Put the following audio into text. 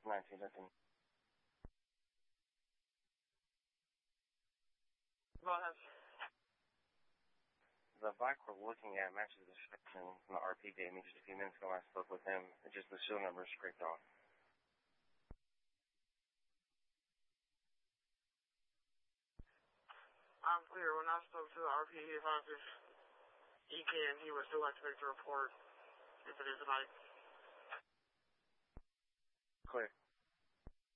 19, nothing. Go ahead. The bike we're looking at matches the description from the RP gave me just a few minutes ago. I spoke with him. It's just the serial number is scraped off. I'm clear. When I spoke to the RP, he advised if he would still like to make the report if it is a bike. Clear.